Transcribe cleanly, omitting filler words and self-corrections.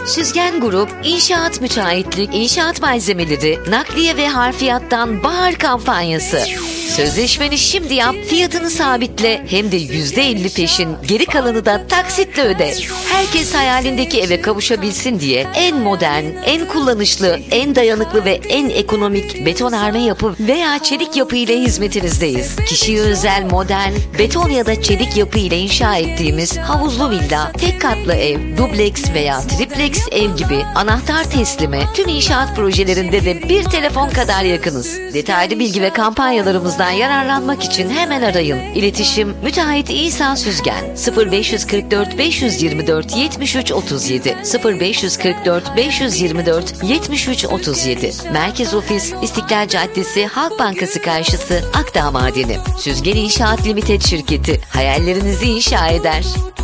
Süzgen Grup, inşaat müteahhitlik, inşaat malzemeleri, nakliye ve harfiyattan bahar kampanyası. Sözleşmeni şimdi yap, fiyatını sabitle, hem de %50 peşin, geri kalanı da taksitle öde. Herkes hayalindeki eve kavuşabilsin diye en modern, en kullanışlı, en dayanıklı ve en ekonomik betonarme yapı veya çelik yapı ile hizmetinizdeyiz. Kişiye özel modern, beton ya da çelik yapı ile inşa ettiğimiz havuzlu villa, tek katlı ev, dubleks veya triplex ev gibi anahtar teslime, tüm inşaat projelerinde de bir telefon kadar yakınız. Detaylı bilgi ve kampanyalarımızdan yararlanmak için hemen arayın. İletişim Müteahhit İsa Süzgen 0544 524 73 37 0544 524 73 37. Merkez Ofis İstiklal Caddesi Halk Bankası karşısı Akdağ Madeni. Süzgen İnşaat Limited şirketi hayallerinizi inşa eder.